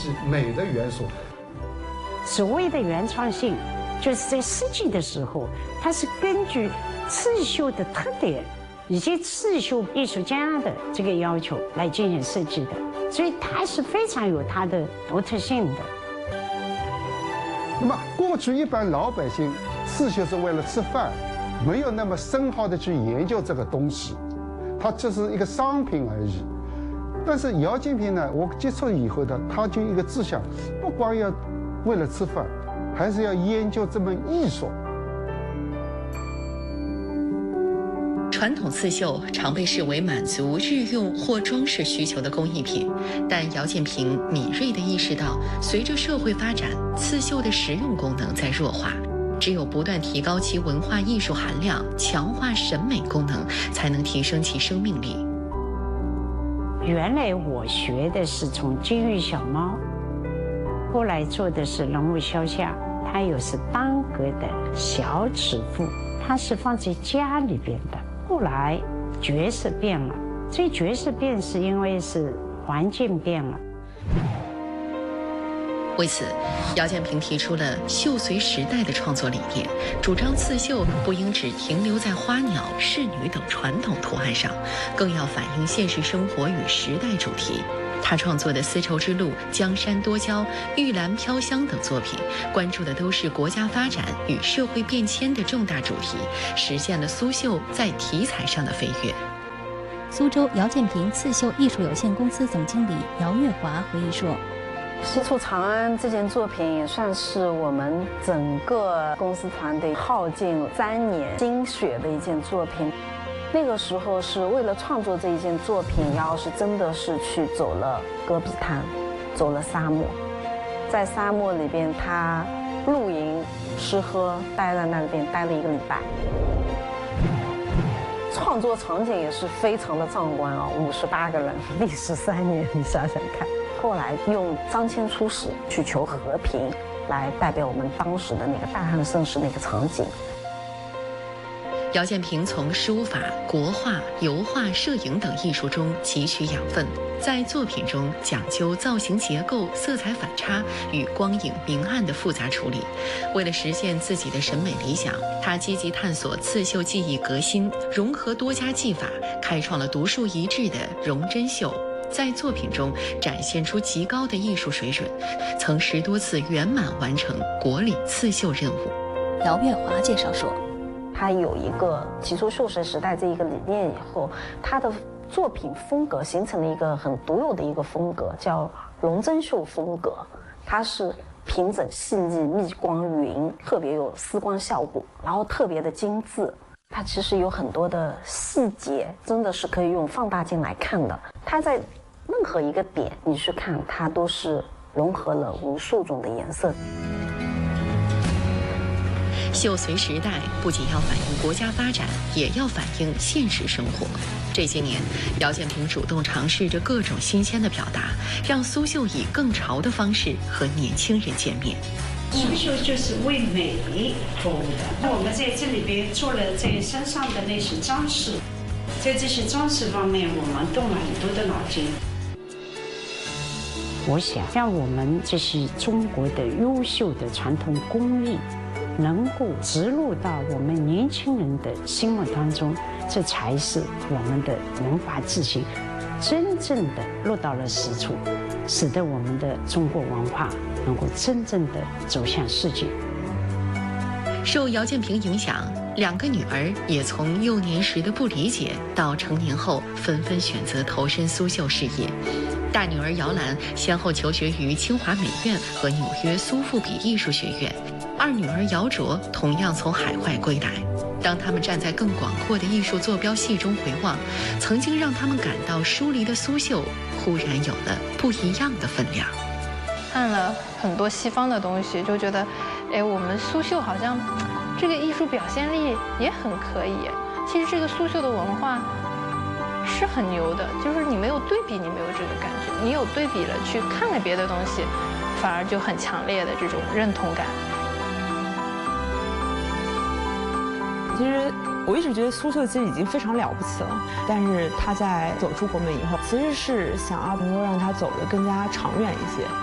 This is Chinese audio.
击美的元素。 所谓的原创性，就是在设计的时候，它是根据刺绣的特点以及刺绣艺术家的这个要求来进行设计的，所以它是非常有它的独特性的。 那么过去一般老百姓刺绣是为了吃饭，没有那么深奥的去研究这个东西，它只是一个商品而已。但是姚建平呢，我接触以后的，他就一个志向，不光要为了吃饭，还是要研究这门艺术。 传统刺绣常被视为满足日用或装饰需求的工艺品，但姚建平敏锐地意识到，随着社会发展，刺绣的实用功能在弱化，只有不断提高其文化艺术含量，强化审美功能，才能提升其生命力。 原来我学的是从金玉小猫，后来做的是人物肖像，它又是单格的小尺幅，它是放在家里边的。后来角色变了，这角色变是因为是环境变了。 为此，姚建平提出了绣随时代的创作理念，主张刺绣不应只停留在花鸟、仕女等传统图案上，更要反映现实生活与时代主题。他创作的《丝绸之路》《江山多娇》《玉兰飘香》等作品，关注的都是国家发展与社会变迁的重大主题，实现了苏绣在题材上的飞跃。 苏州姚建平刺绣艺术有限公司总经理姚月华回忆说：“ 西出长安这件作品也算是我们整个公司团队耗尽3年心血的一件作品。那个时候是为了创作这一件作品，要是真的是去走了戈壁滩，走了沙漠，在沙漠里边他露营吃喝，待在那里边待了1个礼拜。创作场景也是非常的壮观啊，58个人，历时3年，你想想看。后来用张骞出使去求和平，来代表我们当时的那个大汉盛世那个场景。 姚建平从书法、国画、油画、摄影等艺术中汲取养分，在作品中讲究造型结构、色彩反差与光影明暗的复杂处理。为了实现自己的审美理想，他积极探索刺绣技艺革新，融合多家技法，开创了独树一帜的荣针绣。在作品中展现出极高的艺术水准，曾10多次圆满完成国礼刺绣任务。 姚月华介绍说， 他有一个提出绣随时代这一个理念以后，他的作品风格形成了一个很独有的一个风格，叫龙针绣风格。它是平整细腻、密光匀，特别有丝光效果，然后特别的精致。它其实有很多的细节，真的是可以用放大镜来看的。它在任何一个点你去看，它都是融合了无数种的颜色。 绣随时代不仅要反映国家发展，也要反映现实生活。这些年，姚建平主动尝试着各种新鲜的表达，让苏绣以更潮的方式和年轻人见面。 苏绣就是为美服务的。那我们在这里边做了这身上的那些装饰，在这些装饰方面，我们动了很多的脑筋。我想，让我们这些中国的优秀的传统工艺能够植入到我们年轻人的心目当中，这才是我们的文化自信真正的落到了实处，使得我们的中国文化能够真正的走向世界。 受姚建平影响，2个女儿也从幼年时的不理解到成年后纷纷选择投身苏绣事业。大女儿姚兰先后求学于清华美院和纽约苏富比艺术学院，二女儿姚卓同样从海外归来。当他们站在更广阔的艺术坐标系中回望，曾经让他们感到疏离的苏绣，忽然有了不一样的分量。 看了很多西方的东西，就觉得，我们苏绣好像这个艺术表现力也很可以。其实这个苏绣的文化是很牛的，就是你没有对比，你没有这个感觉；你有对比了，去看了别的东西，反而就很强烈的这种认同感。 其实我一直觉得苏绣其实已经非常了不起了，但是他在走出国门以后，其实是想要能够让它走得更加长远一些。